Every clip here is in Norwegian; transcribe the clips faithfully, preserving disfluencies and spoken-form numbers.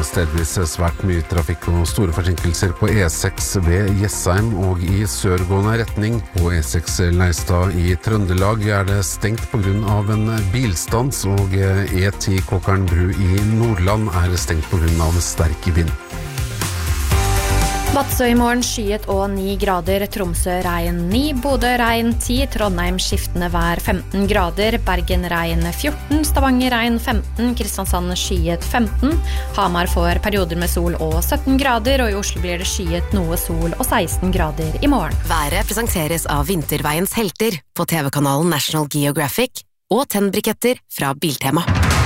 stedvis svært mye trafikk og store forsinkelser på E seks ved Jessheim og i sørgående retning. På E seks Leistad i Trøndelag er det stengt på grunn av en bilstans, og E ti Kåkern bru i Nordland er stengt på grunn av sterk vind. Vadsø i morgen skyet og ni grader, Tromsø regn ni, Bodø regn ti, Trondheim skiftende vær femten grader, Bergen regn fjorten, Stavanger regn femten, Kristiansand skyet femten, Hamar får perioder med sol og sytten grader, og i Oslo blir det skyet noe sol og seksten grader i morgen. Været presenteres av Vinterveiens helter på T V-kanalen National Geographic og tennbriketter fra Biltema.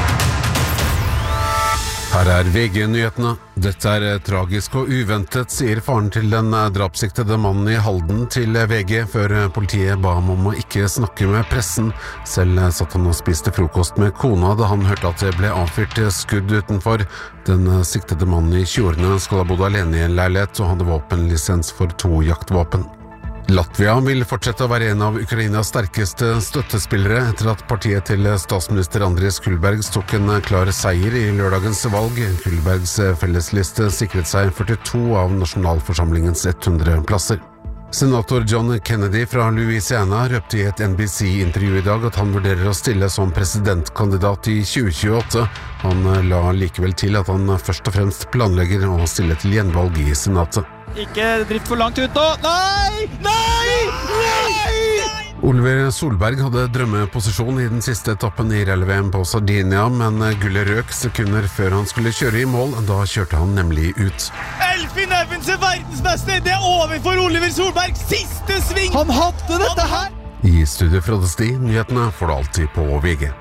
Her er V G-nyhetene. Dette er tragisk og uventet, sier faren til den drapssiktede mannen i Halden til V G, før politiet ba ham om å ikke snakke med pressen. Selv satt han og spiste frokost med kona da han hørte at det ble avfyrt skudd utenfor. Den siktede mannen i tjueårene skal ha bodd alene i en leilighet og hadde våpenlisens for to jaktvåpen. Latvia vil fortsette å være en av Ukrainas sterkeste støttespillere etter at partiet til statsminister Andris Kullbergs tok en klar seier i lørdagens valg. Kullbergs fellesliste sikret seg førtito av nasjonalforsamlingens hundre plasser. Senator John Kennedy fra Louisiana røpte i et N B C-intervju i dag at han vurderer å stille som presidentkandidat i tjue tjueåtte. Han la likevel til at han først og fremst planlegger å stille til gjenvalg i senatet. Ikke drift for langt ut nå. Nei! Nei! Nei! Oliver Solberg hadde drømmeposisjon i den siste etappen i rally-V M på Sardinia, men gullet røk sekunder før han skulle kjøre i mål. Da kjørte han nemlig ut. Elfyn Evans er verdensmester! Det er over for Oliver Solberg! Siste sving! Han hadde dette her! I studio Frode Sti, nyhetene får du alltid på V G.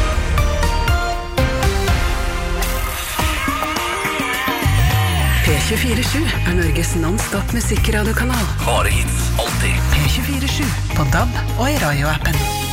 P tjuefire sju er Norges non-stop musikkradio-kanal. Bare hits, alltid. P tjuefire sju på D A B og i radio-appen.